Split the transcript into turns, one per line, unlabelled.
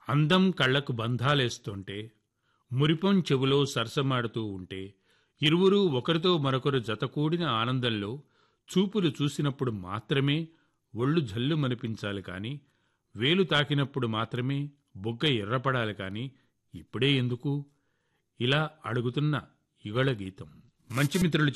అందం కళ్లకు బంధాలేస్తుంటే, మురిపం చెవులో సరసమాడుతూ ఉంటే, ఇరువురూ ఒకరితో మరొకరు జతకూడిన ఆనందంలో చూపులు చూసినప్పుడు మాత్రమే ఒళ్ళు జల్లుమనిపించాలి కాని, వేలు తాకినప్పుడు మాత్రమే బుగ్గ ఎర్రపడాలి కాని, ఇప్పుడే ఎందుకు? ఇలా అడుగుతున్న యుగళ గీతం. మంచి మిత్రులు